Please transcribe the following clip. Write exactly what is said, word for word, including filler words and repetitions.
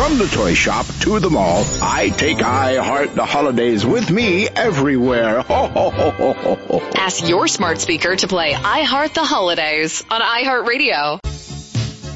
From the toy shop to the mall, I take iHeart the Holidays with me everywhere. Ho, ho, ho, ho, ho, ho. Ask your smart speaker to play iHeart the Holidays on iHeartRadio.